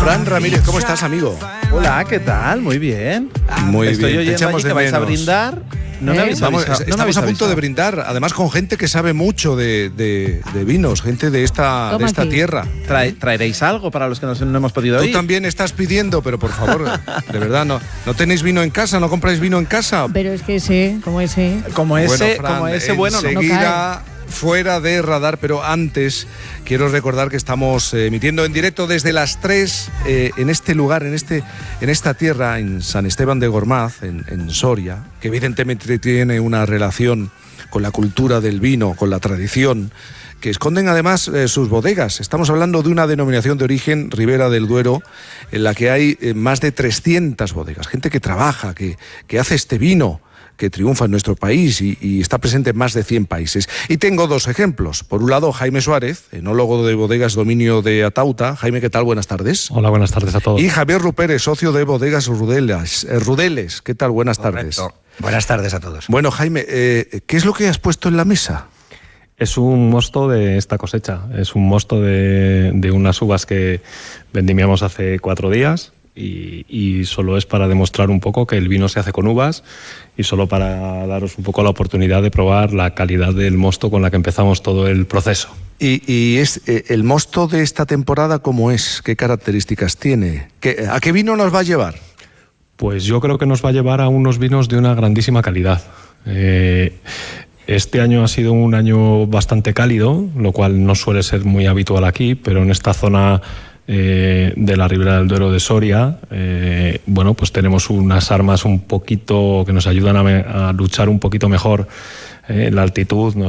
Fran Ramírez, ¿cómo estás, amigo? Hola, ¿qué tal? Muy bien. Muy Estoy bien. oyendo allí que vais a brindar. No me habéis avisado. Estamos a punto de brindar, además con gente que sabe mucho de vinos, gente de esta tierra. ¿Traeréis algo para los que no hemos podido ir? Tú también estás pidiendo, pero por favor, de verdad, ¿no tenéis vino en casa? ¿No compráis vino en casa? Pero es que ese, como ese... Como ese, bueno, no cae. Fuera de radar, pero antes quiero recordar que estamos emitiendo en directo desde las 3 en este lugar, en esta tierra, en San Esteban de Gormaz, en Soria, que evidentemente tiene una relación con la cultura del vino, con la tradición, que esconden además sus bodegas. Estamos hablando de una denominación de origen, Ribera del Duero, en la que hay más de 300 bodegas, gente que trabaja, que hace este vino, que triunfa en nuestro país y está presente en más de 100 países. Y tengo dos ejemplos. Por un lado, Jaime Suárez, enólogo de Bodegas Dominio de Atauta. Jaime, ¿qué tal? Buenas tardes. Hola, buenas tardes a todos. Y Javier Rupérez, socio de Bodegas Rudeles. ¿Qué tal? Buenas tardes. Buenas tardes a todos. Bueno, Jaime, ¿qué es lo que has puesto en la mesa? Es un mosto de esta cosecha. Es un mosto de unas uvas que vendimiamos hace 4 días. Y solo es para demostrar un poco que el vino se hace con uvas y solo para daros un poco la oportunidad de probar la calidad del mosto con la que empezamos todo el proceso. ¿Y es el mosto de esta temporada cómo es? ¿Qué características tiene? ¿A qué vino nos va a llevar? Pues yo creo que nos va a llevar a unos vinos de una grandísima calidad. Este año ha sido un año bastante cálido, lo cual no suele ser muy habitual aquí, pero en esta zona de la Ribera del Duero de Soria, bueno, pues tenemos unas armas un poquito que nos ayudan a luchar un poquito mejor la altitud.